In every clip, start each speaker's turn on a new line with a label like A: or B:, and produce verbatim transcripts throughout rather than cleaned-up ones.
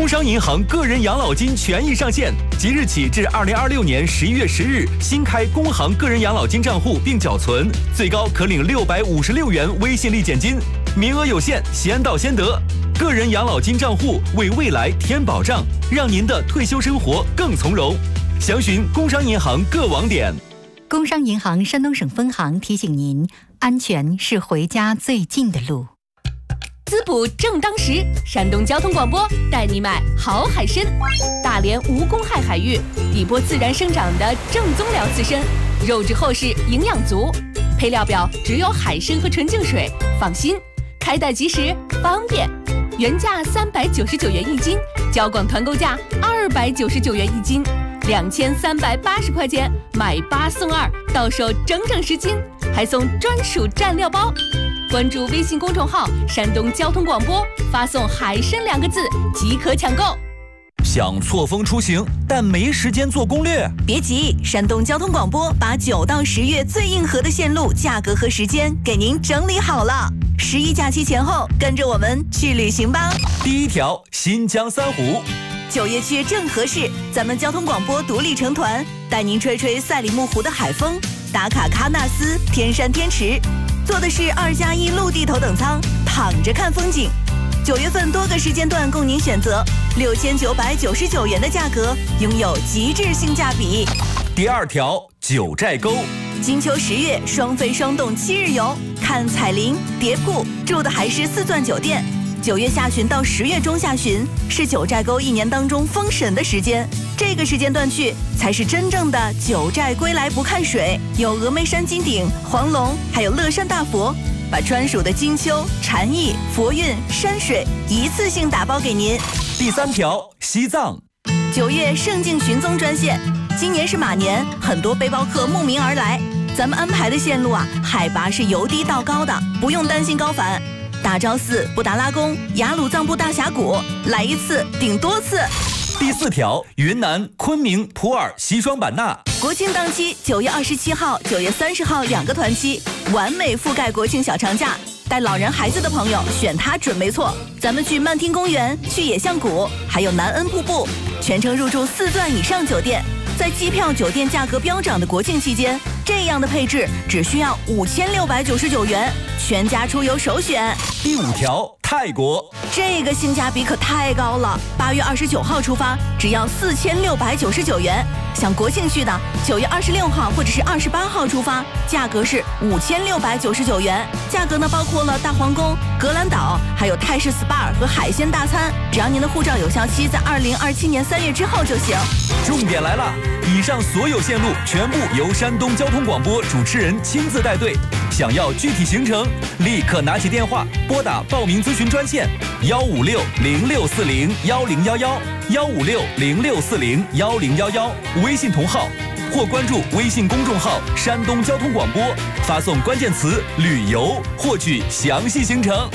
A: 工商银行个人养老金权益上线，即日起至二零二六年十一月十日，新开工行个人养老金账户并缴存，最高可领六百五十六元微信立减金，名额有限，先到先得。个人养老金账户为未来添保障，让您的退休生活更从容。详询工商银行各网点。
B: 工商银行山东省分行提醒您：安全是回家最近的路。
C: 滋补正当时，山东交通广播带你买好海参。大连无公害海域，底波自然生长的正宗辽刺参，肉质厚实，营养足。配料表只有海参和纯净水，放心，开袋即时，方便。原价三百九十九元一斤，交广团购价二百九十九元一斤，两千三百八十块钱买八送二，到手整整十斤，还送专属蘸料包。关注微信公众号山东交通广播，发送海参两个字即可抢购。
A: 想错峰出行，但没时间做攻略？
D: 别急，山东交通广播把九到十月最硬核的线路、价格和时间给您整理好了。十一假期前后，跟着我们去旅行吧。
A: 第一条，新疆三湖。
D: 九月去正合适，咱们交通广播独立成团，带您吹吹赛里木湖的海风，打卡喀纳斯、天山天池，坐的是二加一陆地头等舱，躺着看风景。九月份多个时间段供您选择，六千九百九十九元的价格，拥有极致性价比。
A: 第二条，九寨沟。
D: 金秋十月双飞双动七日游，看彩铃、蝶瀑，住的还是四钻酒店。九月下旬到十月中下旬是九寨沟一年当中封神的时间，这个时间段去才是真正的九寨归来不看水，有峨眉山金顶、黄龙，还有乐山大佛，把专属的金秋、禅意、佛韵、山水一次性打包给您。
A: 第三条，西藏。
D: 九月圣境寻踪专线，今年是马年，很多背包客慕名而来，咱们安排的线路啊，海拔是由低到高的，不用担心高反。大昭寺、布达拉宫、雅鲁藏布大峡谷，来一次顶多次。
A: 第四条，云南昆明、普洱、西双版纳。
D: 国庆档期，九月二十七号、九月三十号两个团期，完美覆盖国庆小长假。带老人孩子的朋友选它准没错。咱们去曼听公园，去野象谷，还有南恩瀑布，全程入住四钻以上酒店。在机票、酒店价格飙涨的国庆期间，这样的配置只需要五千六百九十九元，全家出游首选。
A: 第五条，泰国。
D: 这个性价比可太高了，八月二十九号出发，只要四千六百九十九元。想国庆去的，九月二十六号或者是二十八号出发，价格是五千六百九十九元。价格呢包括了大皇宫、格兰岛，还有泰式 S P A 和海鲜大餐。只要您的护照有效期在二零二七年三月之后就行。
A: 重点来了，以上所有线路全部由山东交通广播主持人亲自带队。想要具体行程，立刻拿起电话拨打报名咨询专线幺五六零六四零幺零幺幺幺五六零六四零幺零幺幺，微信同号或关注微信公众号山东交通广播，发送关键词旅游获取详细行程。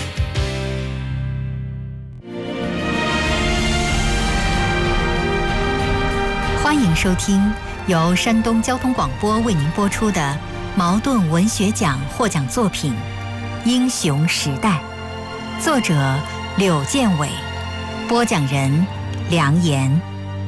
B: 欢迎收听由山东交通广播为您播出的茅盾文学奖获奖作品《英雄时代》，作者柳建伟，播讲人梁岩。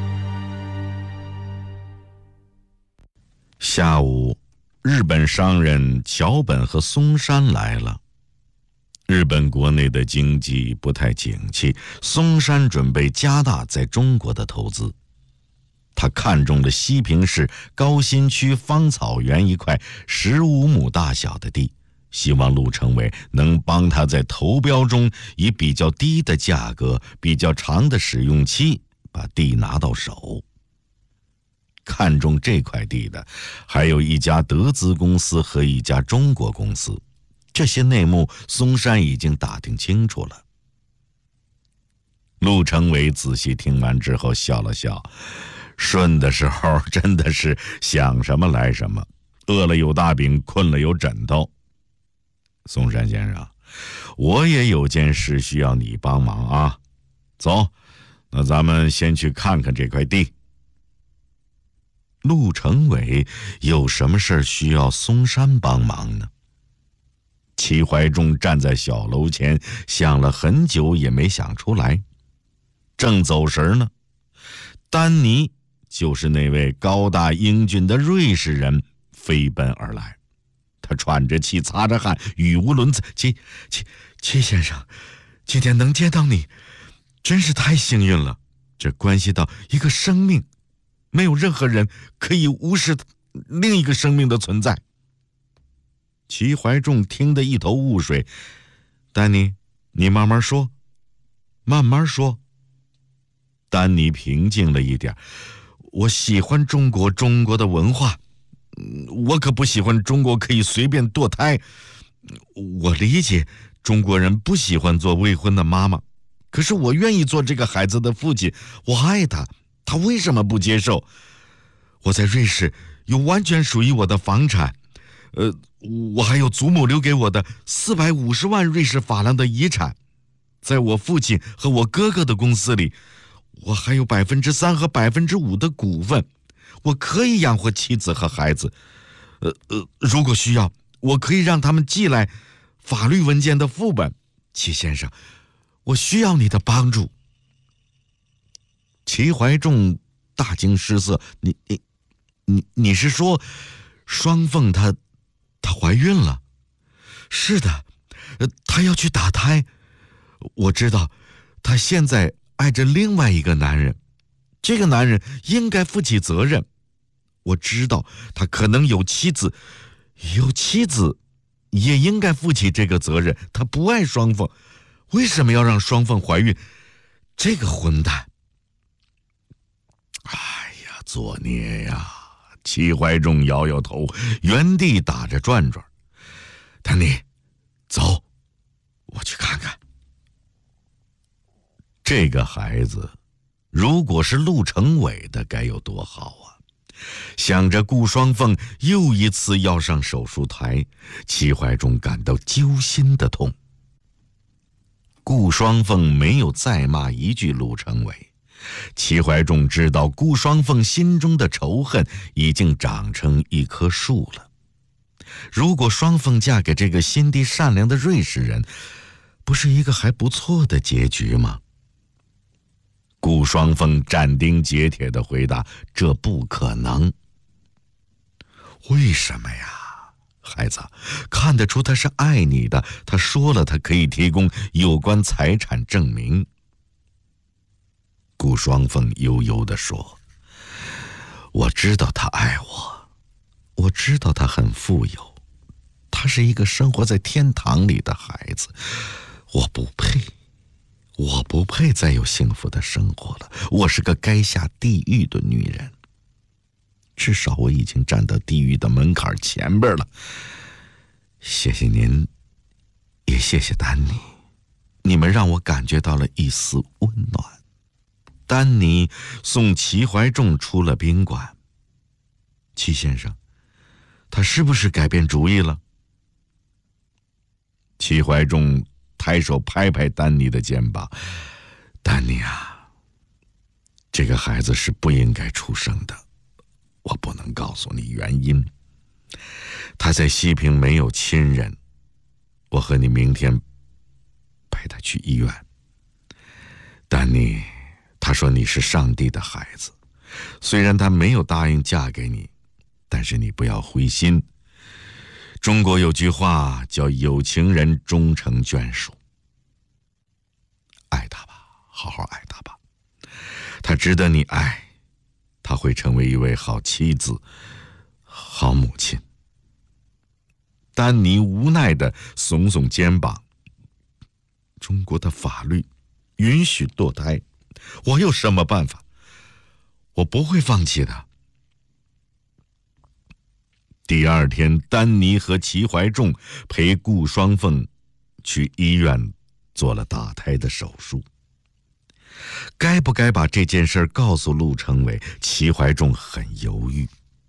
E: 下午，日本商人桥本和松山来了。日本国内的经济不太景气，松山准备加大在中国的投资。他看中了西平市高新区芳草园一块十五亩大小的地，希望陆成伟能帮他在投标中以比较低的价格、比较长的使用期把地拿到手。看中这块地的还有一家德资公司和一家中国公司，这些内幕松山已经打听清楚了。陆成伟仔细听完之后笑了笑，顺的时候真的是想什么来什么，饿了有大饼，困了有枕头。松山先生，我也有件事需要你帮忙啊。走，那咱们先去看看这块地。陆成伟有什么事需要松山帮忙呢？齐怀仲站在小楼前，想了很久也没想出来。 正走神呢，丹尼就是那位高大英俊的瑞士人飞奔而来。他喘着气，擦着汗，语无伦次。齐齐齐先生，今天能见到你真是太幸运了，这关系到一个生命，没有任何人可以无视另一个生命的存在。齐怀仲听得一头雾水。丹尼，你慢慢说，慢慢说。丹尼平静了一点。我喜欢中国，中国的文化，我可不喜欢中国可以随便堕胎。我理解中国人不喜欢做未婚的妈妈，可是我愿意做这个孩子的父亲，我爱他，他为什么不接受？我在瑞士有完全属于我的房产，呃，我还有祖母留给我的四百五十万瑞士法郎的遗产，在我父亲和我哥哥的公司里，我还有百分之三和百分之五的股份，我可以养活妻子和孩子。呃呃，如果需要，我可以让他们寄来法律文件的副本。齐先生，我需要你的帮助。齐怀仲大惊失色，你你你你是说双凤她她怀孕了？是的，呃，她要去打胎。我知道，她现在爱着另外一个男人，这个男人应该负起责任。我知道他可能有妻子，有妻子也应该负起这个责任。他不爱双凤，为什么要让双凤怀孕？这个混蛋！哎呀，作孽呀！齐怀仲摇摇头，原地打着转转。丹尼，走，我去看看。这个孩子如果是陆成伟的该有多好啊！想着顾双凤又一次要上手术台，齐怀仲感到揪心的痛。顾双凤没有再骂一句陆成伟，齐怀仲知道顾双凤心中的仇恨已经长成一棵树了。如果双凤嫁给这个心地善良的瑞士人，不是一个还不错的结局吗？顾双凤斩钉截铁地回答：“这不可能。”为什么呀，孩子？看得出他是爱你的。他说了，他可以提供有关财产证明。顾双凤悠悠地说：“我知道他爱我，我知道他很富有，他是一个生活在天堂里的孩子。我不配。”我不配再有幸福的生活了，我是个该下地狱的女人。至少我已经站到地狱的门槛前边了。谢谢您，也谢谢丹尼，你们让我感觉到了一丝温暖。丹尼送齐怀仲出了宾馆。齐先生，他是不是改变主意了？齐怀仲抬手拍拍丹尼的肩膀：“丹尼啊，这个孩子是不应该出生的，我不能告诉你原因。他在西平没有亲人，我和你明天陪他去医院。丹尼，他说你是上帝的孩子，虽然他没有答应嫁给你，但是你不要灰心。中国有句话叫有情人终成眷属。爱他吧，好好爱他吧，他值得你爱，他会成为一位好妻子，好母亲。”丹尼无奈地耸耸肩膀：“中国的法律允许堕胎，我有什么办法？我不会放弃的。”第二天，丹尼和齐怀仲陪顾双凤去医院做了打胎的手术。该不该把这件事告诉陆成伟？齐怀仲很犹豫。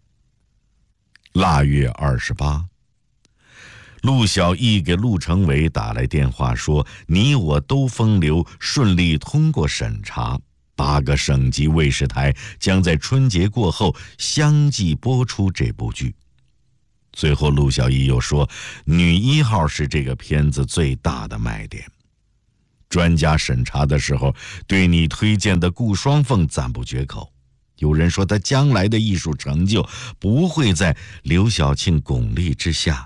E: 腊月二十八，陆小艺给陆成伟打来电话说：“你我都风流，顺利通过审查，八个省级卫视台将在春节过后相继播出这部剧。”最后陆小艺又说，女一号是这个片子最大的卖点。 专家审查的时候，对你推荐的顾双凤赞不绝口。有人说他将来的艺术成就不会在刘晓庆巩俐之下。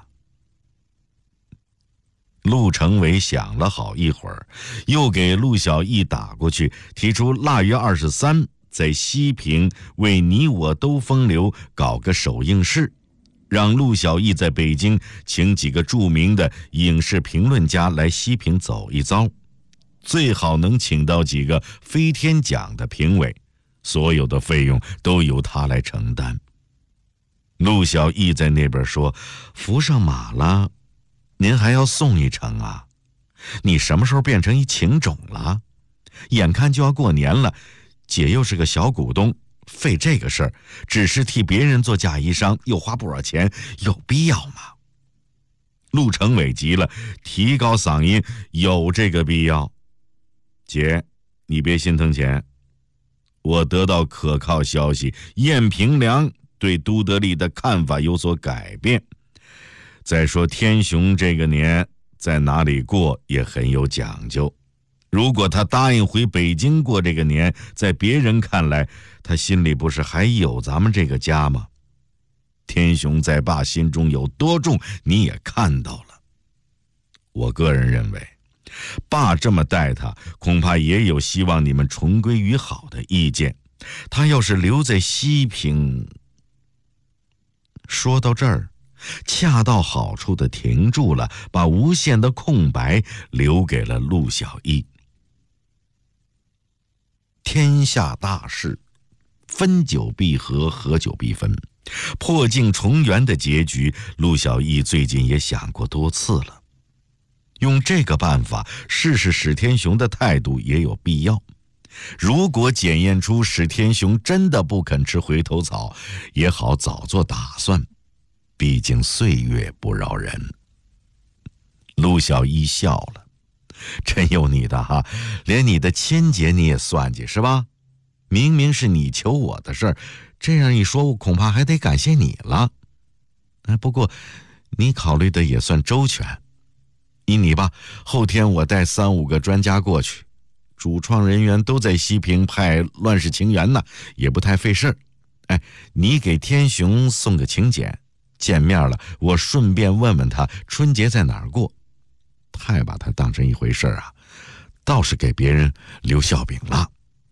E: 陆成伟想了好一会儿，又给陆小艺打过去，提出腊月二十三在西平为你我都风流搞个首映式，让陆小艺在北京请几个著名的影视评论家来西平走一遭，最好能请到几个飞天奖的评委，所有的费用都由他来承担。陆小艺在那边说，扶上马了，您还要送一程啊？你什么时候变成一情种了？眼看就要过年了，姐又是个小股东，费这个事儿，只是替别人做嫁衣裳，又花不少钱，有必要吗？陆成伟急了，提高嗓音，有这个必要。姐，你别心疼钱，我得到可靠消息，燕平良对都德利的看法有所改变。再说天雄这个年在哪里过也很有讲究，如果他答应回北京过这个年，在别人看来，他心里不是还有咱们这个家吗？天雄在爸心中有多重，你也看到了。我个人认为，爸这么待他，恐怕也有希望你们重归于好的意见。他要是留在西平……说到这儿，恰到好处地停住了，把无限的空白留给了陆小艺。天下大事，分久必合，合久必分，破镜重圆的结局，陆小艺最近也想过多次了。用这个办法试试史天雄的态度也有必要。如果检验出史天雄真的不肯吃回头草，也好早做打算，毕竟岁月不饶人。陆小艺笑了，真有你的哈，连你的亲姐你也算计是吧？明明是你求我的事儿，这样一说，我恐怕还得感谢你了。哎，不过你考虑的也算周全。依你吧，后天我带三五个专家过去，主创人员都在西平派《乱世情缘》呢，也不太费事儿。哎，你给天雄送个请柬，见面了我顺便问问他春节在哪儿过。太把他当成一回事啊，倒是给别人留笑柄了。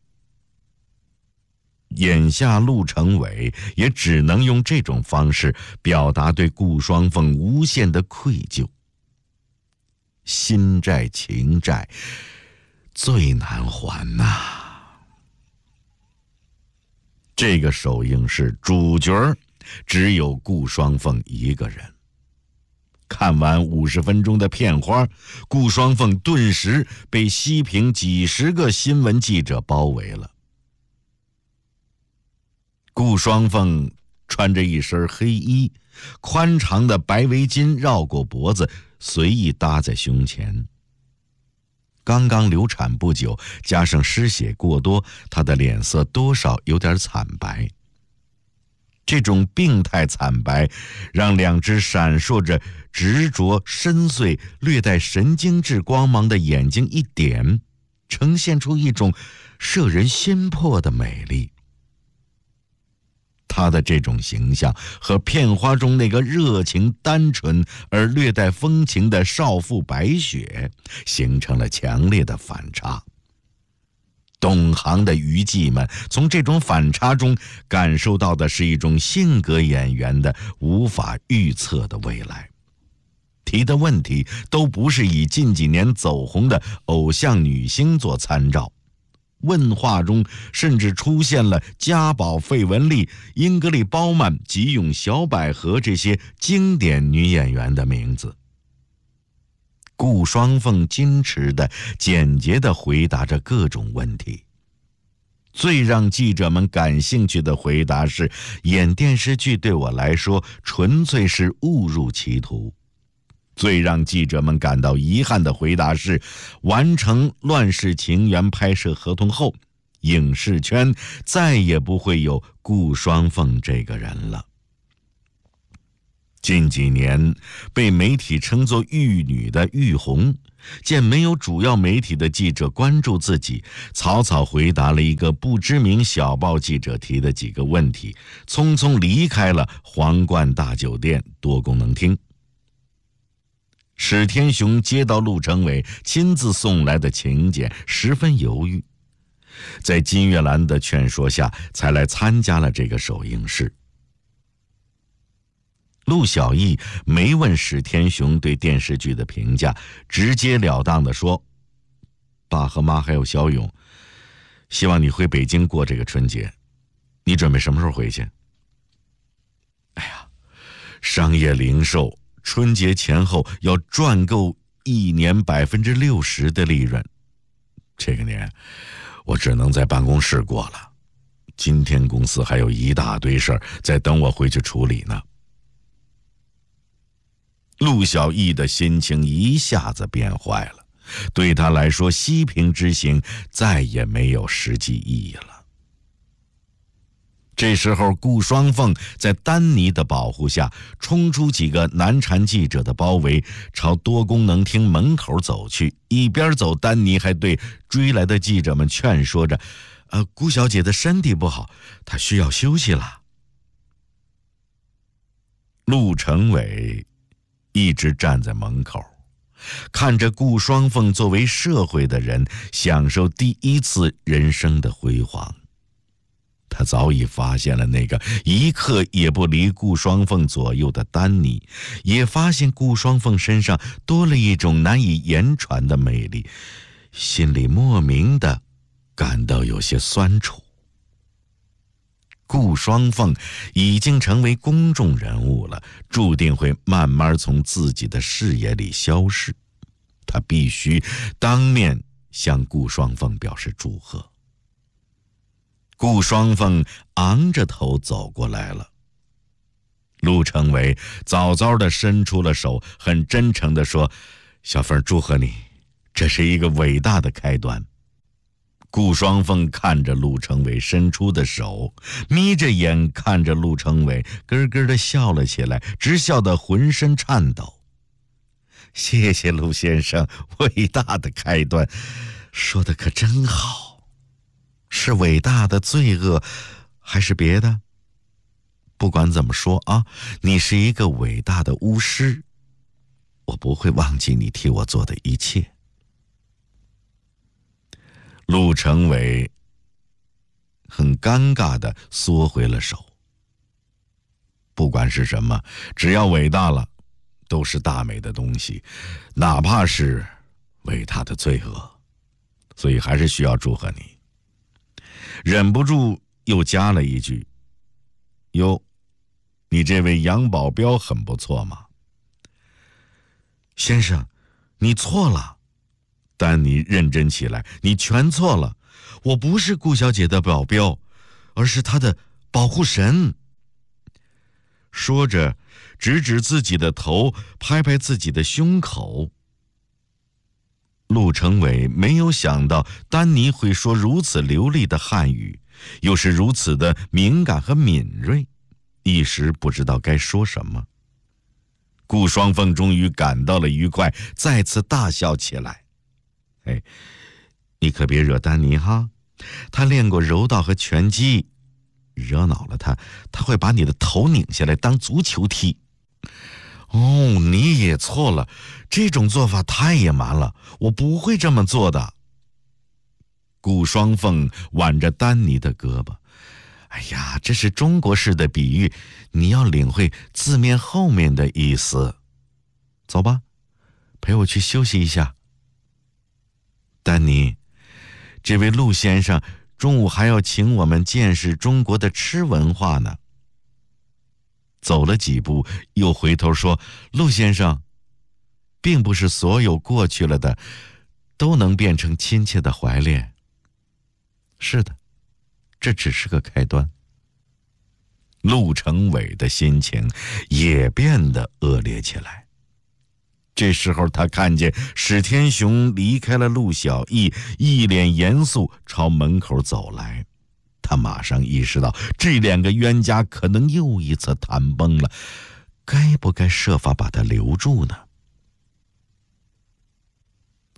E: 眼下陆成伟也只能用这种方式表达对顾双凤无限的愧疚。心债情债最难还呐、啊！这个首映式主角只有顾双凤一个人。看完五十分钟的片花，顾双凤顿时被西平几十个新闻记者包围了。顾双凤穿着一身黑衣，宽长的白围巾绕过脖子，随意搭在胸前。刚刚流产不久，加上失血过多，她的脸色多少有点惨白。这种病态惨白，让两只闪烁着执着、深邃、略带神经质光芒的眼睛一点，呈现出一种摄人心魄的美丽。她的这种形象和片花中那个热情单纯而略带风情的少妇白雪形成了强烈的反差。懂行的娱记们从这种反差中感受到的是一种性格演员的无法预测的未来。提的问题都不是以近几年走红的偶像女星做参照，问话中甚至出现了嘉宝、费雯丽、英格丽·褒曼、吉永小百合这些经典女演员的名字。顾双凤矜持的、简洁地回答着各种问题。最让记者们感兴趣的回答是：演电视剧对我来说纯粹是误入歧途。最让记者们感到遗憾的回答是：完成《乱世情缘》拍摄合同后，影视圈再也不会有顾双凤这个人了。近几年被媒体称作玉女的玉红， 见没有主要媒体的记者关注自己，草草回答了一个不知名小报记者提的几个问题，匆匆离开了皇冠大酒店多功能厅。史天雄接到陆成伟亲自送来的请柬，十分犹豫，在金岳兰的劝说下，才来参加了这个首映式。陆小艺没问史天雄对电视剧的评价，直截了当地说：爸和妈还有小勇，希望你回北京过这个春节，你准备什么时候回去？哎呀，商业零售春节前后要赚够一年百分之六十的利润，这个年我只能在办公室过了。今天公司还有一大堆事儿在等我回去处理呢。陆小艺的心情一下子变坏了，对他来说，西平之行再也没有实际意义了。这时候，顾双凤在丹尼的保护下，冲出几个南禅记者的包围，朝多功能厅门口走去。一边走，丹尼还对追来的记者们劝说着：“呃，顾小姐的身体不好，她需要休息了。”陆成伟一直站在门口，看着顾双凤作为社会的人享受第一次人生的辉煌。他早已发现了那个一刻也不离顾双凤左右的丹尼，也发现顾双凤身上多了一种难以言传的魅力，心里莫名的感到有些酸楚。顾双凤已经成为公众人物了，注定会慢慢从自己的视野里消失。他必须当面向顾双凤表示祝贺。顾双凤昂着头走过来了，陆成伟早早地伸出了手，很真诚地说：“小凤，祝贺你，这是一个伟大的开端。”顾双凤看着陆成伟伸出的手，眯着眼看着陆成伟，咯咯地笑了起来，直笑得浑身颤抖。谢谢陆先生，伟大的开端，说的可真好。是伟大的罪恶，还是别的？不管怎么说啊，你是一个伟大的巫师，我不会忘记你替我做的一切。陆成伟很尴尬地缩回了手。不管是什么，只要伟大了，都是大美的东西，哪怕是伟大的罪恶。所以还是需要祝贺你。忍不住又加了一句：“哟，你这位杨保镖很不错嘛。”先生，你错了。丹尼认真起来，你全错了，我不是顾小姐的保镖，而是她的保护神。说着指指自己的头，拍拍自己的胸口。陆成伟没有想到丹尼会说如此流利的汉语，又是如此的敏感和敏锐，一时不知道该说什么。顾双凤终于感到了愉快，再次大笑起来。哎，你可别惹丹尼哈，他练过柔道和拳击，惹恼了他，他会把你的头拧下来当足球踢。哦，你也错了，这种做法太野蛮了，我不会这么做的。顾双凤挽着丹尼的胳膊，哎呀，这是中国式的比喻，你要领会字面后面的意思。走吧，陪我去休息一下。丹尼，这位陆先生中午还要请我们见识中国的吃文化呢。走了几步，又回头说：“陆先生，并不是所有过去了的都能变成亲切的怀恋。是的，这只是个开端。”陆成伟的心情也变得恶劣起来。这时候他看见史天雄离开了陆小艺，一脸严肃朝门口走来。他马上意识到这两个冤家可能又一次谈崩了，该不该设法把他留住呢？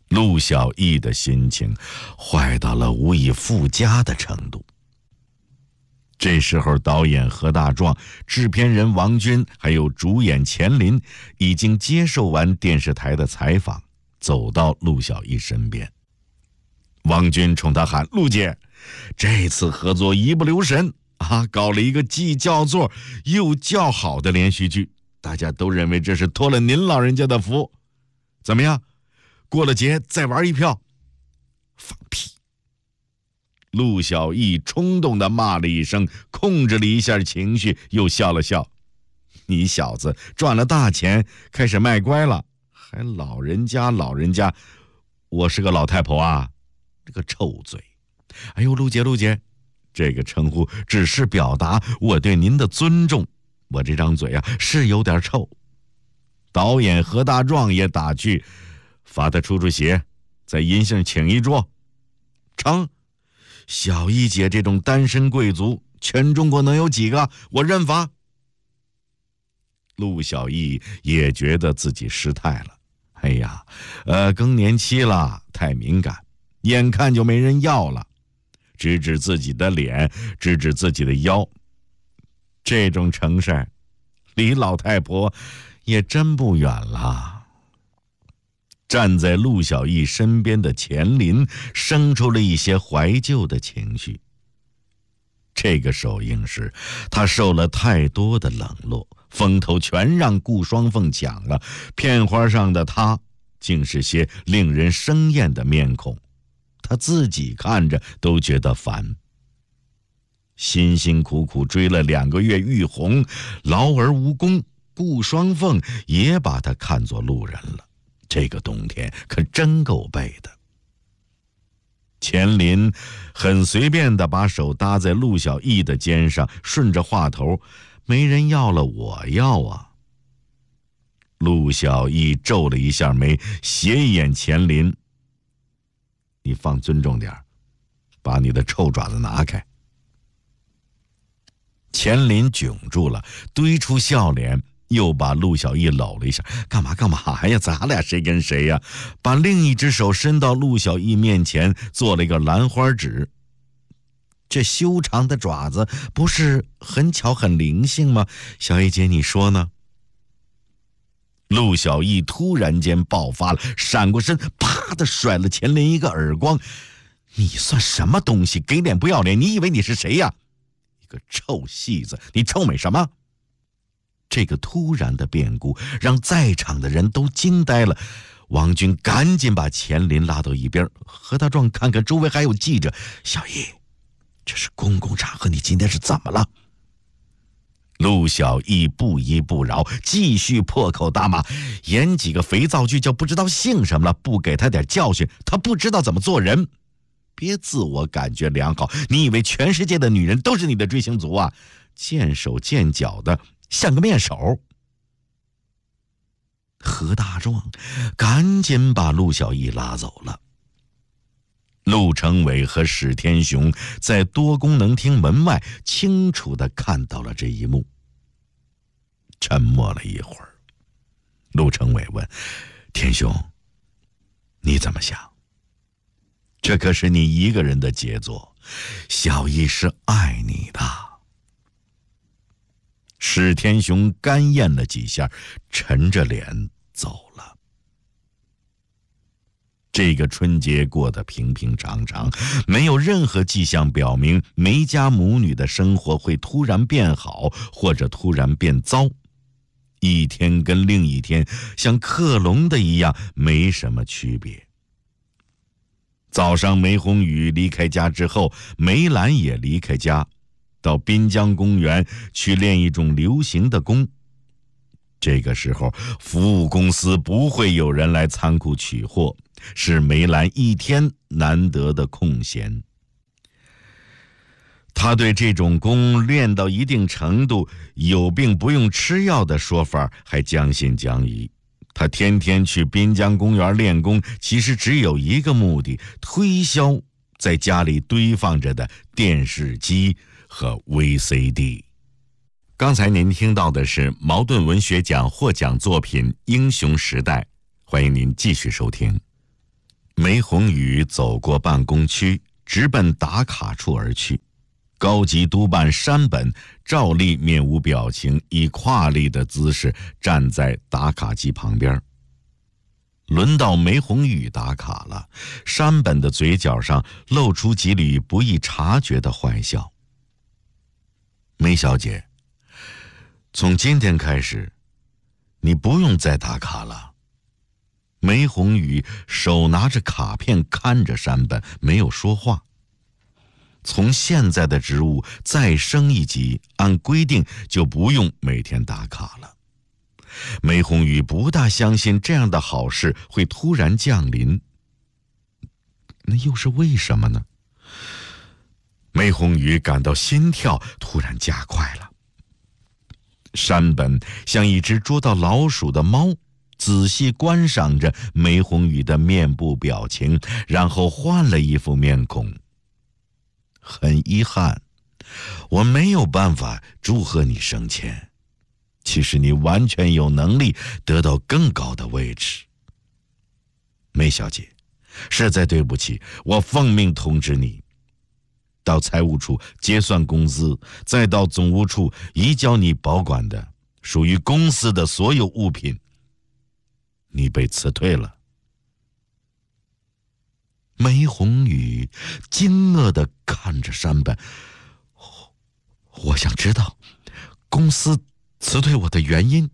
E: 陆小艺的心情坏到了无以复加的程度。这时候，导演何大壮、制片人王军还有主演钱琳已经接受完电视台的采访，走到陆小艺身边。王军冲他喊：“陆姐，这次合作一不留神啊，搞了一个既叫座又叫好的连续剧，大家都认为这是托了您老人家的福。怎么样？过了节再玩一票？”放屁！陆小艺冲动地骂了一声，控制了一下情绪，又笑了笑：“你小子赚了大钱，开始卖乖了，还老人家老人家，我是个老太婆啊，这个臭嘴！哎呦，陆姐陆姐，这个称呼只是表达我对您的尊重，我这张嘴啊是有点臭。”导演何大壮也打趣：“罚他出出血，在银杏请一桌。”成。小艺姐这种单身贵族，全中国能有几个？我认罚。陆小艺也觉得自己失态了。哎呀，呃，更年期了，太敏感，眼看就没人要了，指指自己的脸，指指自己的腰，这种成事离老太婆也真不远了。站在陆小艺身边的钱琳生出了一些怀旧的情绪。这个首映时，他受了太多的冷落，风头全让顾双凤抢了，片花上的他竟是些令人生厌的面孔，他自己看着都觉得烦。辛辛苦苦追了两个月玉红，劳而无功，顾双凤也把他看作路人了。这个冬天可真够背的。钱琳很随便地把手搭在陆小艺的肩上，顺着话头：“没人要了，我要啊。”陆小艺皱了一下眉，斜一眼钱琳：“你放尊重点，把你的臭爪子拿开。”钱琳窘住了，堆出笑脸，又把陆小艺搂了一下：“干嘛干嘛呀？咱俩谁跟谁呀？”把另一只手伸到陆小艺面前，做了一个兰花指。这修长的爪子不是很巧很灵性吗？小艺姐，你说呢？陆小艺突然间爆发了，闪过身，啪的甩了钱琳一个耳光：“你算什么东西？给脸不要脸！你以为你是谁呀？一个臭戏子，你臭美什么？”这个突然的变故让在场的人都惊呆了。王军赶紧把钱琳拉到一边：“何大壮，看看周围还有记者。小艺，这是公共场合，你今天是怎么了？”陆小艺不依不饶，继续破口大骂：“演几个肥皂剧就不知道姓什么了，不给他点教训，他不知道怎么做人。别自我感觉良好，你以为全世界的女人都是你的追星族啊？见手见脚的，像个面手。”何大壮赶紧把陆小艺拉走了。陆成伟和史天雄在多功能厅门外清楚地看到了这一幕，沉默了一会儿。陆成伟问：“天雄，你怎么想？这可是你一个人的杰作，小艺是爱你的。”史天雄干咽了几下，沉着脸走了。这个春节过得平平常常，没有任何迹象表明梅家母女的生活会突然变好，或者突然变糟。一天跟另一天像克隆的一样，没什么区别。早上梅红雨离开家之后，梅兰也离开家，到滨江公园去练一种流行的功。这个时候，服务公司不会有人来仓库取货，是梅兰一天难得的空闲。他对这种功练到一定程度，有病不用吃药的说法还将信将疑。他天天去滨江公园练功，其实只有一个目的：推销在家里堆放着的电视机和 V C D。 刚才您听到的是茅盾文学奖获奖作品《英雄时代》，欢迎您继续收听。 梅宏宇走过办公区，直奔打卡处而去。高级督办山本照例面无表情，以跨立的姿势站在打卡机旁边。轮到梅宏宇打卡了，山本的嘴角上露出几缕不易察觉的坏笑。梅小姐，从今天开始，你不用再打卡了。梅宏宇手拿着卡片看着山本，没有说话。从现在的职务再升一级，按规定就不用每天打卡了。梅宏宇不大相信这样的好事会突然降临，那又是为什么呢？梅宏宇感到心跳突然加快了。山本像一只捉到老鼠的猫，仔细观赏着梅宏宇的面部表情，然后换了一副面孔。很遗憾，我没有办法祝贺你升迁。其实你完全有能力得到更高的位置。梅小姐，实在对不起，我奉命通知你，到财务处结算工资，再到总务处移交你保管的属于公司的所有物品。你被辞退了。梅宏宇惊愕地看着山本，我想知道公司辞退我的原因。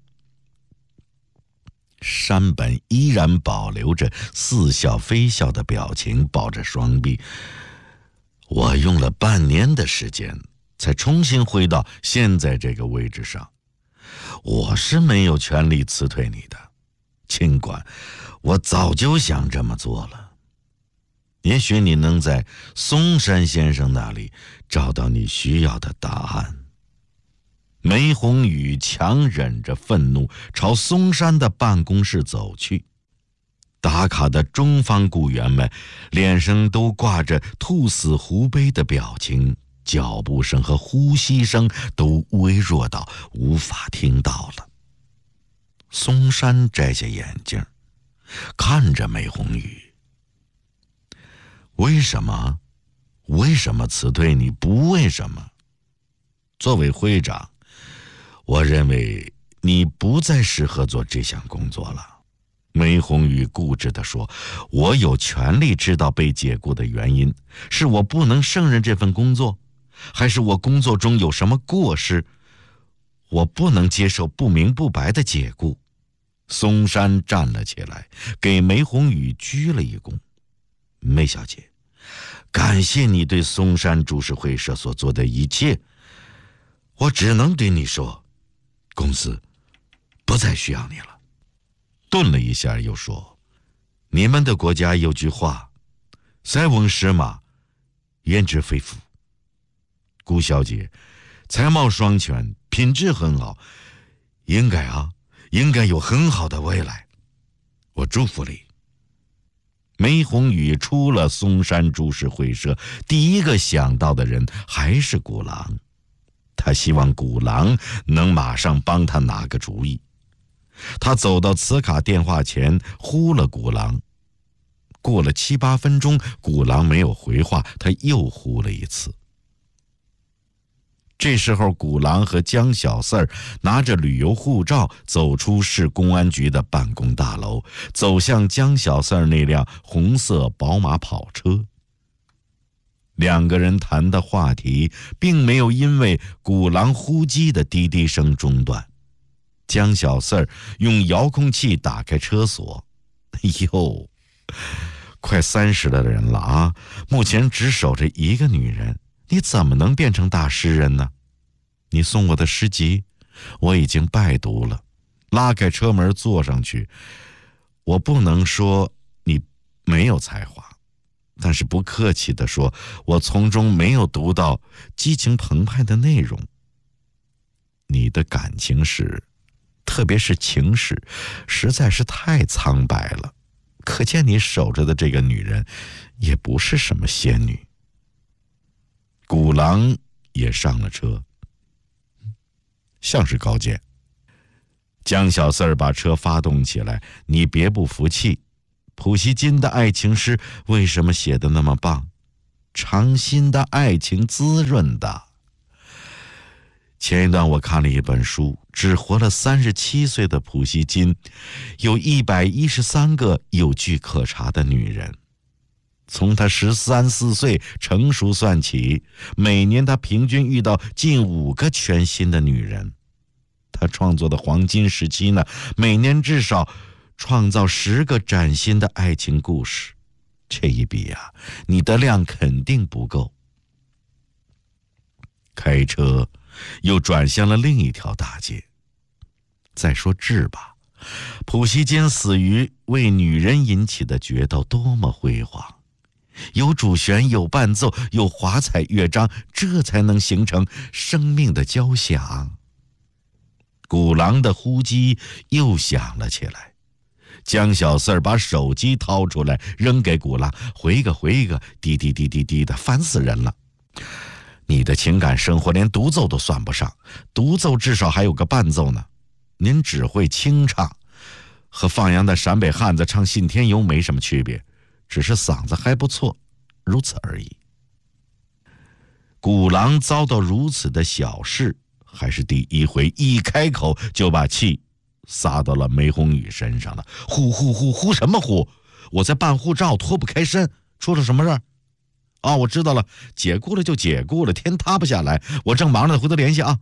E: 山本依然保留着似笑非笑的表情，抱着双臂。我用了半年的时间才重新回到现在这个位置上，我是没有权利辞退你的，尽管我早就想这么做了。也许你能在松山先生那里找到你需要的答案。梅宏宇强忍着愤怒朝松山的办公室走去。打卡的中方雇员们脸上都挂着兔死狐悲的表情，脚步声和呼吸声都微弱到无法听到了。松山摘下眼镜，看着梅宏宇。为什么？为什么辞退你？不为什么。作为会长，我认为你不再适合做这项工作了。梅宏宇固执地说，我有权利知道被解雇的原因，是我不能胜任这份工作，还是我工作中有什么过失？我不能接受不明不白的解雇。松山站了起来，给梅宏宇鞠了一躬。梅小姐，感谢你对松山株式会社所做的一切。我只能对你说，公司不再需要你了。顿了一下又说，你们的国家有句话，塞翁失马焉知非福。顾小姐才貌双全，品质很好，应该啊应该有很好的未来，我祝福你。梅宏宇出了松山株式会社，第一个想到的人还是古郎。他希望古郎能马上帮他拿个主意。他走到磁卡电话前，呼了古郎。过了七八分钟，古郎没有回话，他又呼了一次。这时候，古郎和江小四儿拿着旅游护照走出市公安局的办公大楼，走向江小四儿那辆红色宝马跑车。两个人谈的话题并没有因为古郎呼机的滴滴声中断。江小四儿用遥控器打开车锁。哟，快三十的人了啊，目前只守着一个女人，你怎么能变成大诗人呢？你送我的诗集我已经拜读了。拉开车门坐上去。我不能说你没有才华，但是不客气地说，我从中没有读到激情澎湃的内容。你的感情史，特别是情史，实在是太苍白了，可见你守着的这个女人也不是什么仙女。古郎也上了车，像是高见。江小四儿把车发动起来，你别不服气， 普希金的爱情诗为什么写得那么棒？尝新的爱情滋润的。前一段我看了一本书，只活了三十七岁的普希金，有一百一十三个有据可查的女人。从他十三四岁成熟算起，每年他平均遇到近五个全新的女人。他创作的黄金时期呢，每年至少创造十个崭新的爱情故事。这一比啊，你的量肯定不够。开车又转向了另一条大街。再说志吧，普希金死于为女人引起的决斗，多么辉煌！有主旋，有伴奏，有华彩乐章，这才能形成生命的交响。鼓廊的呼机又响了起来，江小四儿把手机掏出来扔给鼓廊，回个回个，滴滴滴滴滴的，烦死人了。你的情感生活连独奏都算不上，独奏至少还有个伴奏呢。您只会清唱，和放羊的陕北汉子唱信天游没什么区别，只是嗓子还不错，如此而已。鼓廊遭到如此的小事还是第一回，一开口就把气撒到了梅红雨身上了。呼呼呼呼什么呼？我在办护照脱不开身，出了什么事儿？啊，我知道了，解雇了就解雇了，天塌不下来，我正忙着，回头联系啊。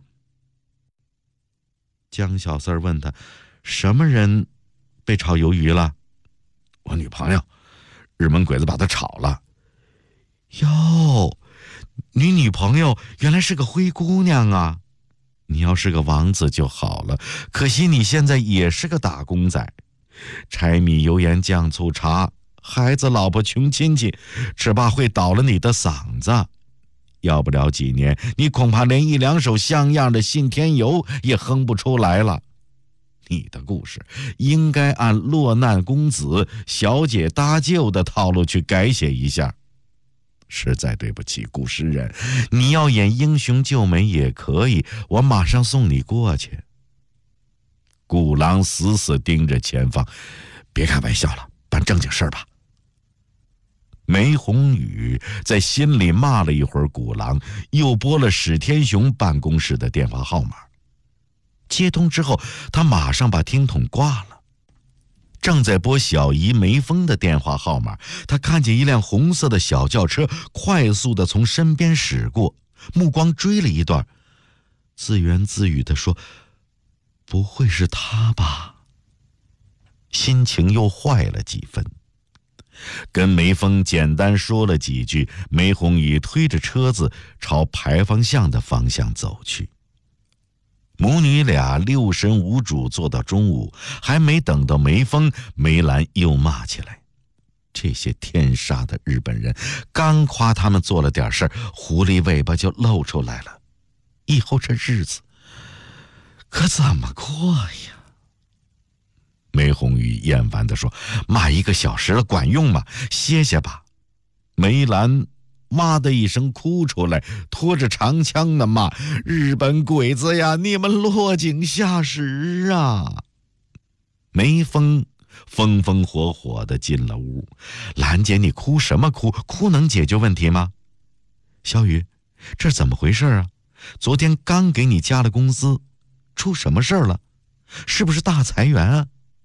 E: 江小四儿问他，什么人被炒鱿鱼了？我女朋友，日本鬼子把她炒了。哟，你女朋友原来是个灰姑娘啊！你要是个王子就好了，可惜你现在也是个打工仔，柴米油盐酱醋茶，孩子老婆穷亲戚，只怕会倒了你的嗓子。要不了几年，你恐怕连一两首像样的信天游也哼不出来了。你的故事应该按落难公子小姐搭救的套路去改写一下。实在对不起，故事人，你要演英雄救美也可以，我马上送你过去。鼓廊死死盯着前方，别开玩笑了，办正经事儿吧。梅红雨在心里骂了一会儿鼓廊，又拨了史天雄办公室的电话号码。接通之后，他马上把听筒挂了。正在拨小姨梅峰的电话号码，他看见一辆红色的小轿车快速地从身边驶过，目光追了一段，自言自语地说：“不会是他吧？”心情又坏了几分。跟梅峰简单说了几句，梅红雨推着车子朝牌坊巷的方向走去。母女俩六神无主坐到中午，还没等到梅峰，梅兰又骂起来。这些天杀的日本人，刚夸他们做了点事儿，狐狸尾巴就露出来了。以后这日子可怎么过呀？梅红雨厌烦地说：“骂一个小时了，管用吗？歇歇吧。”梅兰哇的一声哭出来，拖着长枪的骂：“日本鬼子呀，你们落井下石啊！”梅峰风风火火地进了屋。兰姐，你哭什么哭？哭能解决问题吗？小雨，这怎么回事啊？昨天刚给你加了工资，出什么事了？是不是大裁员啊？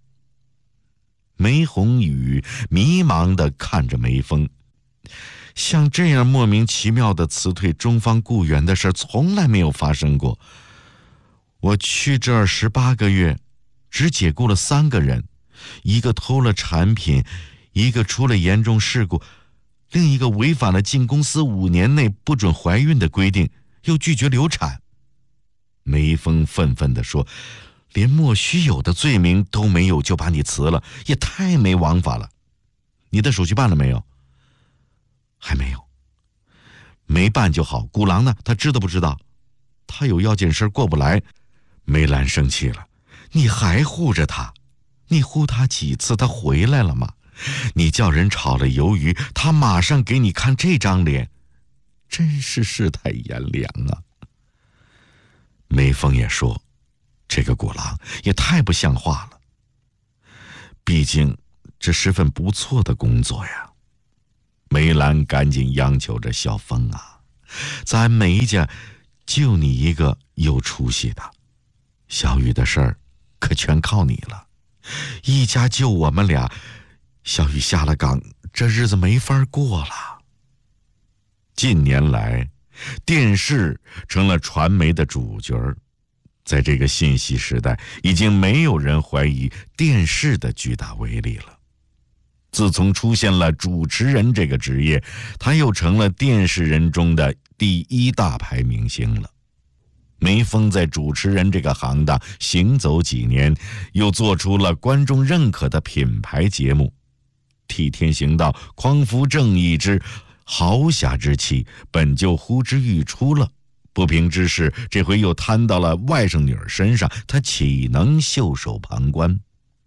E: 梅红雨迷茫地看着梅峰，像这样莫名其妙的辞退中方雇员的事从来没有发生过。我去这儿十八个月，只解雇了三个人，一个偷了产品，一个出了严重事故，另一个违反了进公司五年内不准怀孕的规定，又拒绝流产。梅峰愤愤地说：“连莫须有的罪名都没有就把你辞了，也太没王法了。你的手续办了没有？”还没有。没办就好。古郎呢？他知道不知道？他有要紧事过不来。梅兰生气了：“你还护着他？你护他几次？他回来了吗？你叫人炒了鱿鱼，他马上给你看这张脸，真是世态炎凉啊。”梅峰也说：“这个古郎也太不像话了。毕竟这是份不错的工作呀。梅兰赶紧央求着：“小凤啊，咱梅家就你一个有出息的，小雨的事儿可全靠你了。一家就我们俩，小雨下了岗，这日子没法过了。”近年来，电视成了传媒的主角儿。在这个信息时代，已经没有人怀疑电视的巨大威力了。自从出现了主持人这个职业，他又成了电视人中的第一大牌明星了。梅峰在主持人这个行当行走几年，又做出了观众认可的品牌节目，替天行道，匡扶正义之豪侠之气本就呼之欲出了，不平之事这回又摊到了外甥女儿身上，他岂能袖手旁观？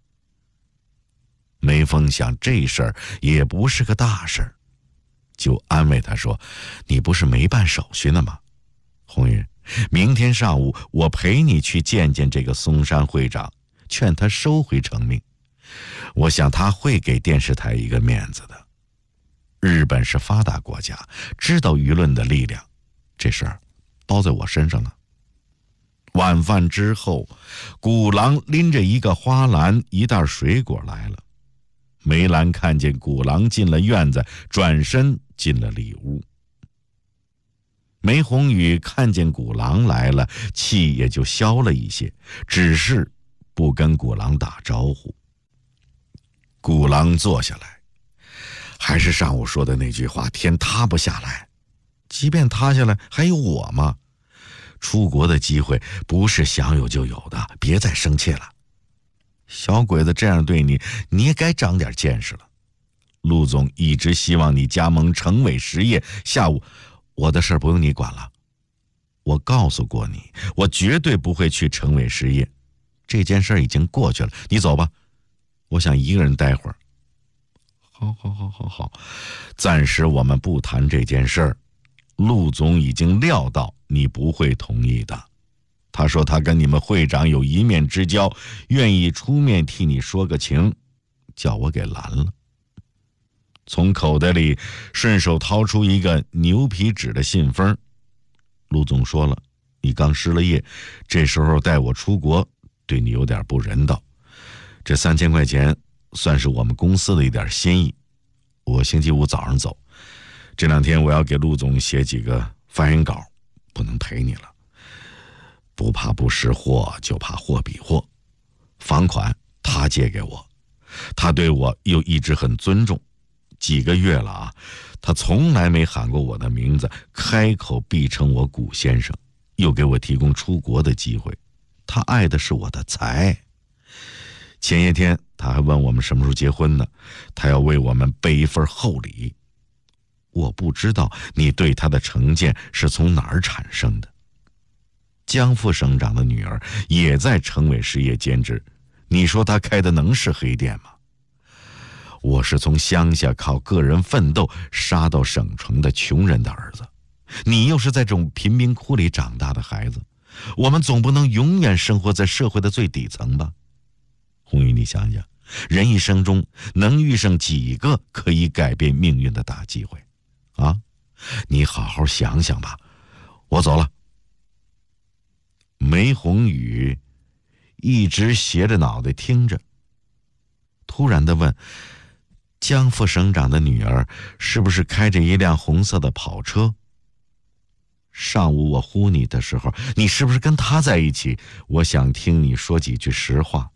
E: 梅峰想这事儿也不是个大事儿，就安慰他说：“你不是没办手续呢吗？红云，明天上午我陪你去见见这个松山会长，劝他收回成命。我想他会给电视台一个面子的。日本是发达国家，知道舆论的力量，这事儿包在我身上了。”晚饭之后，古郎拎着一个花篮一袋水果来了。梅兰看见古郎进了院子，转身进了里屋。梅红雨看见古郎来了，气也就消了一些，只是不跟古郎打招呼。古郎坐下来，还是上午说的那句话，天塌不下来，即便塌下来还有我吗？出国的机会不是想有就有的，别再生气了。小鬼子这样对你，你也该长点见识了。陆总一直希望你加盟城委实业，下午我的事不用你管了。我告诉过你，我绝对不会去城委实业，这件事已经过去了，你走吧，我想一个人待会儿。好好好好好，暂时我们不谈这件事儿。陆总已经料到你不会同意的，他说他跟你们会长有一面之交，愿意出面替你说个情，叫我给拦了。从口袋里顺手掏出一个牛皮纸的信封。陆总说了，你刚失了业，这时候带我出国，对你有点不人道。这三千块钱算是我们公司的一点心意。我星期五早上走，这两天我要给陆总写几个发言稿，不能陪你了。不怕不识货，就怕货比货。房款他借给我，他对我又一直很尊重，几个月了啊，他从来没喊过我的名字，开口必称我古先生，又给我提供出国的机会。他爱的是我的财。前些天他还问我们什么时候结婚呢，他要为我们备一份厚礼。我不知道你对他的成见是从哪儿产生的。江副省长的女儿也在城委实业兼职，你说他开的能是黑店吗？我是从乡下靠个人奋斗杀到省城的穷人的儿子，你又是在这种贫民窟里长大的孩子，我们总不能永远生活在社会的最底层吧？红玉，你想想，人一生中能遇上几个可以改变命运的大机会啊？你好好想想吧。我走了。梅红雨一直斜着脑袋听着，突然地问，江副省长的女儿是不是开着一辆红色的跑车？上午我呼你的时候，你是不是跟她在一起？我想听你说几句实话。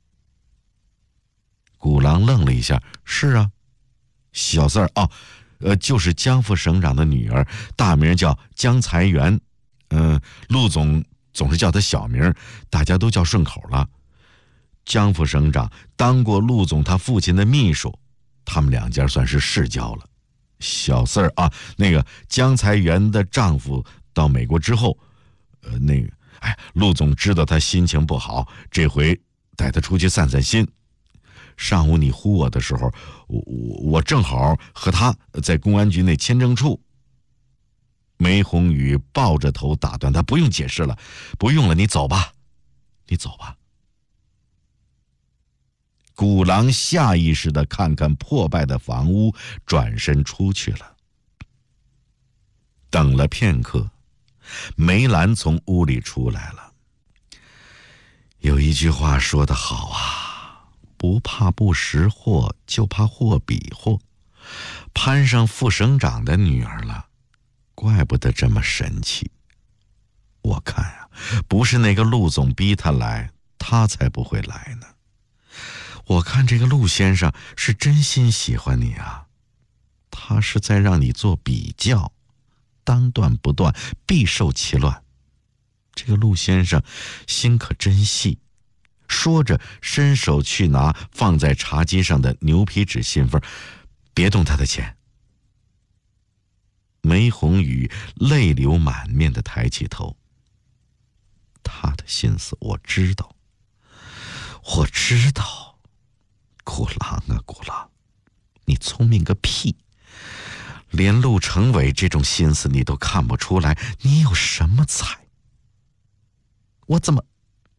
E: 古郎愣了一下，是啊，小四儿哦，呃，就是江副省长的女儿，大名叫江才媛，嗯、呃，陆总总是叫她小名，大家都叫顺口了。江副省长当过陆总他父亲的秘书，他们两家算是世交了。小四儿啊，那个江才媛的丈夫到美国之后，呃，那个，哎，陆总知道他心情不好，这回带他出去散散心。上午你呼我的时候，我我我正好和他在公安局那签证处。梅红雨抱着头打断他，不用解释了，不用了，你走吧，你走吧。 古郎下意识地看看破败的房屋，转身出去了。等了片刻，梅兰从屋里出来了。有一句话说得好啊，不怕不识货，就怕货比货。攀上副省长的女儿了，怪不得这么神气。我看啊，不是那个陆总逼他来，他才不会来呢。我看这个陆先生是真心喜欢你啊，他是在让你做比较，当断不断，必受其乱。这个陆先生心可真细。说着伸手去拿放在茶几上的牛皮纸信封，别动他的钱。梅红雨泪流满面地抬起头，他的心思我知道，我知道。古郎啊古郎，你聪明个屁，连陆成伟这种心思你都看不出来，你有什么才？我怎么……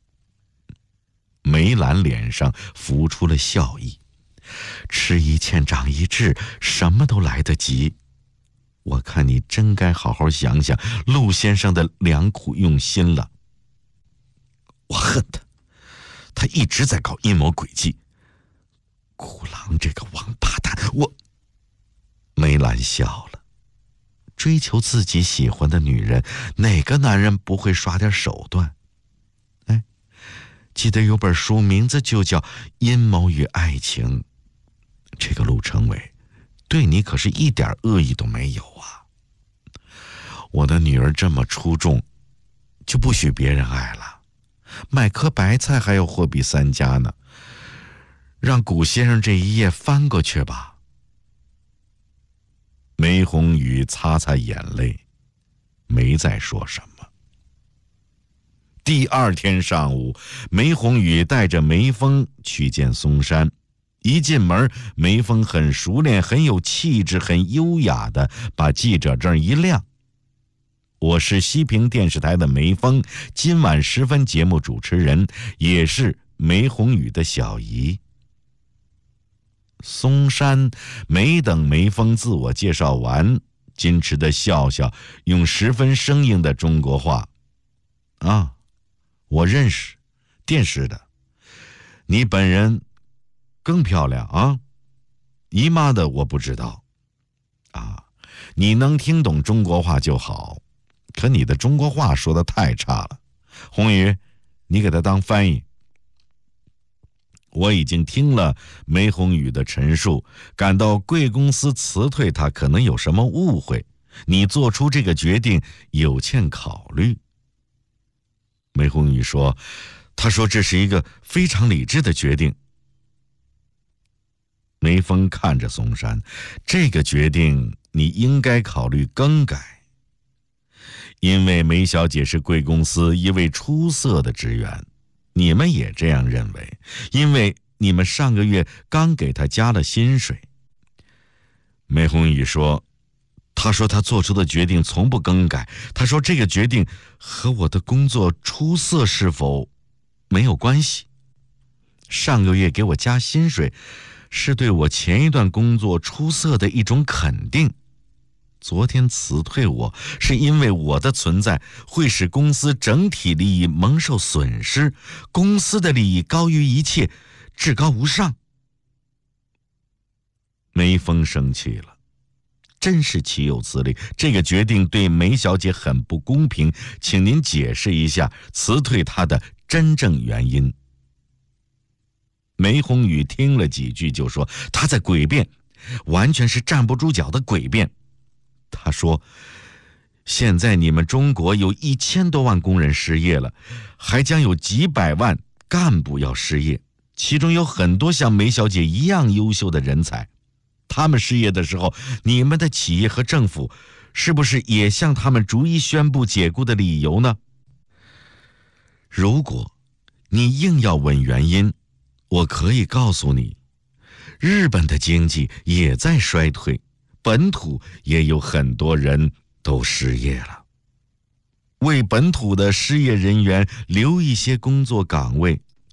E: 梅兰脸上浮出了笑意，吃一堑长一智，什么都来得及。我看你真该好好想想陆先生的良苦用心了。我恨他，他一直在搞阴谋诡计。古郎这个王八蛋，我……梅兰笑了。追求自己喜欢的女人，哪个男人不会耍点手段？哎，记得有本书，名字就叫《阴谋与爱情》。这个陆成伟对你可是一点恶意都没有啊。我的女儿这么出众，就不许别人爱了？买颗白菜还要货比三家呢。让古先生这一页翻过去吧。梅红雨擦擦眼泪，没再说什么。第二天上午，梅红雨带着梅峰去见松山。一进门，梅峰很熟练、很有气质、很优雅地把记者证一亮。我是西平电视台的梅峰，今晚时分节目主持人，也是梅红雨的小姨。松山没等梅峰自我介绍完，矜持地笑笑，用十分生硬的中国话：“啊，我认识，电视的。你本人更漂亮啊，姨妈的我不知道。啊，你能听懂中国话就好，可你的中国话说得太差了。红宇，你给他当翻译。”我已经听了梅红雨的陈述，感到贵公司辞退他可能有什么误会，你做出这个决定有欠考虑。梅红雨说：“他说这是一个非常理智的决定。”梅峰看着松山，这个决定你应该考虑更改，因为梅小姐是贵公司一位出色的职员。你们也这样认为，因为你们上个月刚给他加了薪水。梅红雨说：“他说他做出的决定从不更改，他说这个决定和我的工作出色是否没有关系。上个月给我加薪水，是对我前一段工作出色的一种肯定。昨天辞退我，是因为我的存在会使公司整体利益蒙受损失，公司的利益高于一切，至高无上。”梅峰生气了，真是岂有此理！这个决定对梅小姐很不公平，请您解释一下辞退她的真正原因。梅红雨听了几句就说：“她在诡辩，完全是站不住脚的诡辩。”他说：“现在你们中国有一千多万工人失业了，还将有几百万干部要失业，其中有很多像梅小姐一样优秀的人才。他们失业的时候，你们的企业和政府是不是也向他们逐一宣布解雇的理由呢？如果你硬要问原因，我可以告诉你，日本的经济也在衰退，本土也有很多人都失业了。为本土的失业人员留一些工作岗位，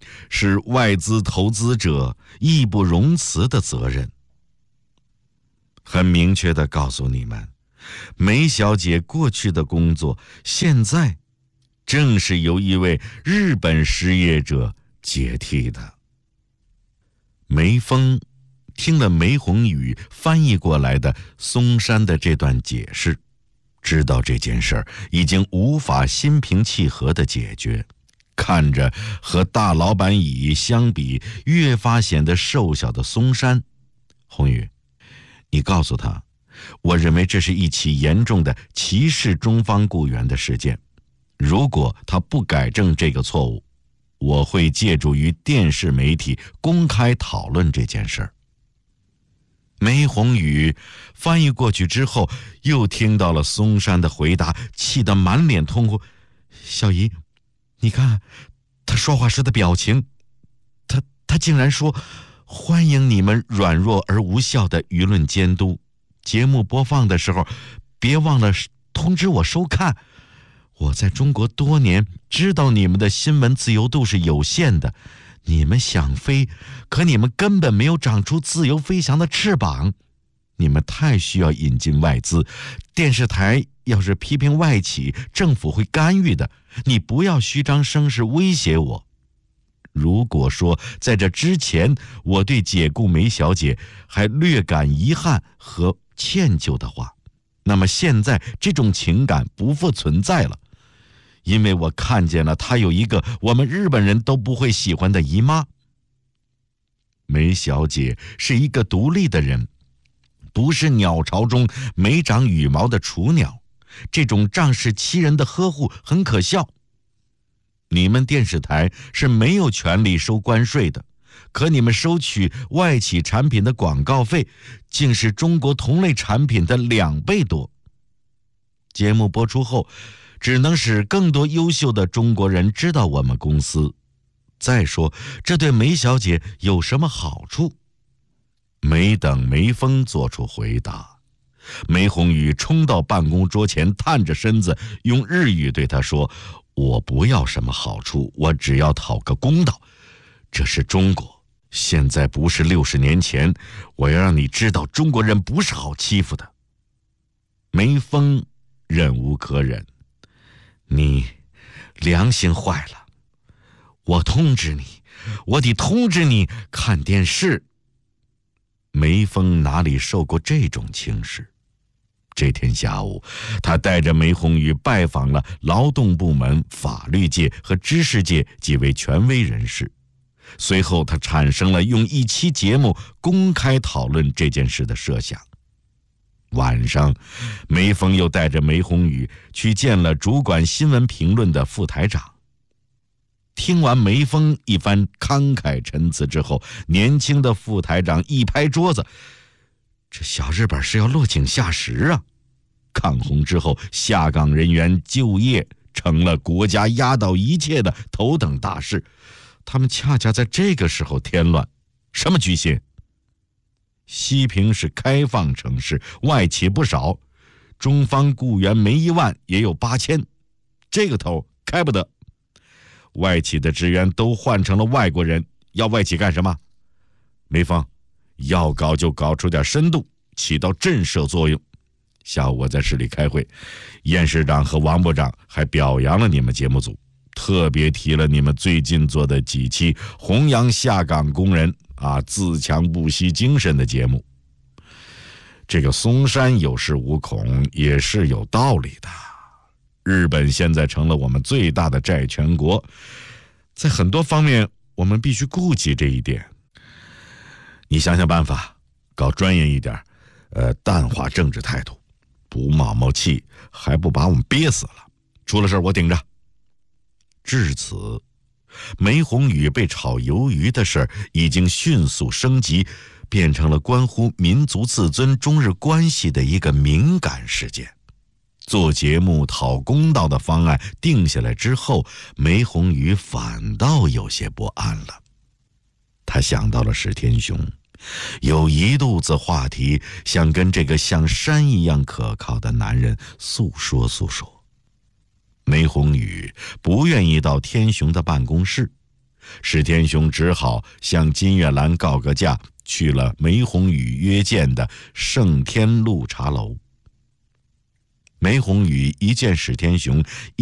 E: 是外资投资者义不容辞的责任。很明确地告诉你们，梅小姐过去的工作，现在正是由一位日本失业者接替的。梅峰听了梅红雨翻译过来的松山的这段解释，知道这件事儿已经无法心平气和地解决。看着和大老板乙相比越发显得瘦小的松山，红雨，你告诉他，我认为这是一起严重的歧视中方雇员的事件。如果他不改正这个错误，我会借助于电视媒体公开讨论这件事儿。梅红雨翻译过去之后，又听到了松山的回答，气得满脸通红。小姨，你看他说话时的表情，他他竟然说欢迎你们软弱而无效的舆论监督，节目播放的时候别忘了通知我收看。我在中国多年，知道你们的新闻自由度是有限的，你们想飞，可你们根本没有长出自由飞翔的翅膀。你们太需要引进外资，电视台要是批评外企，政府会干预的。你不要虚张声势威胁我。如果说在这之前我对解雇梅小姐还略感遗憾和歉疚的话，那么现在这种情感不复存在了，因为我看见了她有一个我们日本人都不会喜欢的姨妈。梅小姐是一个独立的人，不是鸟巢中没长羽毛的雏鸟，这种仗势欺人的呵护很可笑。你们电视台是没有权利收关税的，可你们收取外企产品的广告费竟是中国同类产品的两倍多。节目播出后，只能使更多优秀的中国人知道我们公司。再说，这对梅小姐有什么好处？没等梅峰做出回答，梅红雨冲到办公桌前，探着身子，用日语对他说：我不要什么好处，我只要讨个公道。这是中国，现在不是六十年前，我要让你知道中国人不是好欺负的。梅峰忍无可忍：你良心坏了，我通知你，我得通知你看电视。梅峰哪里受过这种轻视？这天下午，他带着梅红雨拜访了劳动部门、法律界和知识界几位权威人士。随后，他产生了用一期节目公开讨论这件事的设想。晚上，梅峰又带着梅红雨去见了主管新闻评论的副台长。听完梅峰一番慷慨陈词之后，年轻的副台长一拍桌子：这小日本是要落井下石啊！抗洪之后，下岗人员就业成了国家压倒一切的头等大事，他们恰恰在这个时候添乱。什么居心？西平是开放城市，外企不少，中方雇员没一万也有八千，这个头开不得。外企的职员都换成了外国人，要外企干什么？梅峰，要搞就搞出点深度，起到震慑作用。下午我在市里开会，燕市长和王部长还表扬了你们节目组，特别提了你们最近做的几期弘扬下岗工人啊自强不息精神的节目。这个松山有恃无恐也是有道理的。日本现在成了我们最大的债权国，在很多方面我们必须顾及这一点。你想想办法，搞专业一点，呃，淡化政治态度，不冒冒气，还不把我们憋死了。出了事我顶着。至此，梅红雨被炒鱿鱼的事已经迅速升级，变成了关乎民族自尊、中日关系的一个敏感事件。做节目讨公道的方案定下来之后，梅红雨反倒有些不安了。他想到了石天雄，有一肚子话题想跟这个像山一样可靠的男人诉说诉说。梅红雨不愿意到天雄的办公室， 史天雄只好向金月兰告个假，去了梅宏宇约见的圣天路茶楼。梅宏宇一见史天雄